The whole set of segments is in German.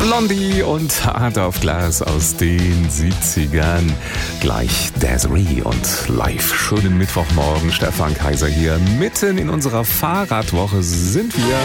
Blondie und Hard auf Glas aus den 70ern. Gleich Desiree und live. Schönen Mittwochmorgen, Stefan Kaiser hier. Mitten in unserer Fahrradwoche sind wir.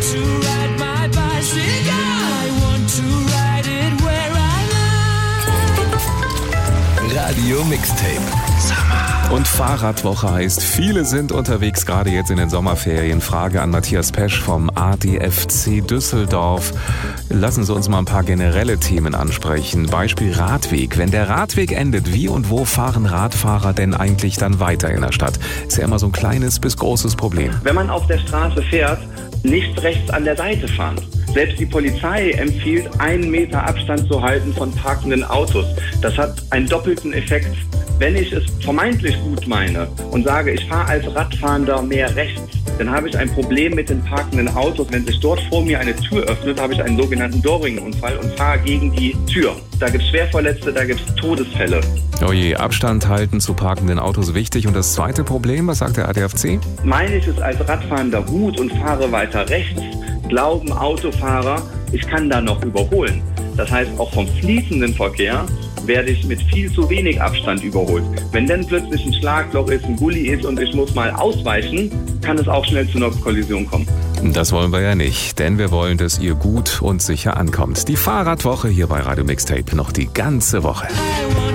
Radio Mixtape. Und Fahrradwoche heißt, viele sind unterwegs, gerade jetzt in den Sommerferien. Frage an Matthias Pesch vom ADFC Düsseldorf. Lassen Sie uns mal ein paar generelle Themen ansprechen. Beispiel Radweg. Wenn der Radweg endet, wie und wo fahren Radfahrer denn eigentlich dann weiter in der Stadt? Ist ja immer so ein kleines bis großes Problem. Wenn man auf der Straße fährt, nicht rechts an der Seite fahren. Selbst die Polizei empfiehlt, 1 Meter Abstand zu halten von parkenden Autos. Das hat einen doppelten Effekt. Wenn ich es vermeintlich gut meine und sage, ich fahre als Radfahrender mehr rechts, dann habe ich ein Problem mit den parkenden Autos. Wenn sich dort vor mir eine Tür öffnet, habe ich einen sogenannten Doorring-Unfall und fahre gegen die Tür. Da gibt es Schwerverletzte, da gibt es Todesfälle. Oh je, Abstand halten zu parkenden Autos wichtig. Und das zweite Problem, was sagt der ADFC? Meine ich es als Radfahrender gut und fahre weiter rechts, glauben Autofahrer, ich kann da noch überholen. Das heißt, auch vom fließenden Verkehr werde ich mit viel zu wenig Abstand überholt. Wenn dann plötzlich ein Schlagloch ist, ein Gully ist und ich muss mal ausweichen, kann es auch schnell zu einer Kollision kommen. Das wollen wir ja nicht, denn wir wollen, dass ihr gut und sicher ankommt. Die Fahrradwoche hier bei Radio Mixtape noch die ganze Woche.